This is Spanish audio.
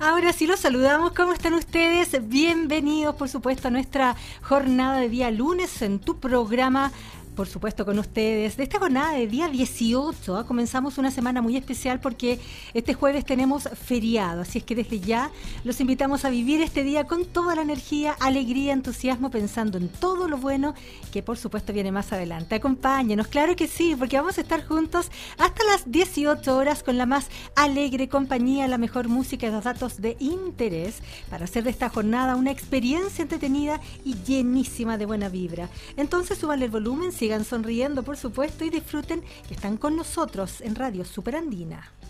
Ahora sí los saludamos. ¿Cómo están ustedes? Bienvenidos, por supuesto, a nuestra jornada de día lunes en tu programa. Por supuesto, con ustedes, de esta jornada de día 18, ¿eh? Comenzamos una semana muy especial porque este jueves tenemos feriado, así es que desde ya los invitamos a vivir este día con toda la energía, alegría, entusiasmo, pensando en todo lo bueno que por supuesto viene más adelante. Acompáñenos, claro que sí, porque vamos a estar juntos hasta las 18 horas con la más alegre compañía, la mejor música y los datos de interés para hacer de esta jornada una experiencia entretenida y llenísima de buena vibra. Entonces súbanle el volumen, sigan sonriendo, por supuesto, y disfruten que están con nosotros en Radio Superandina.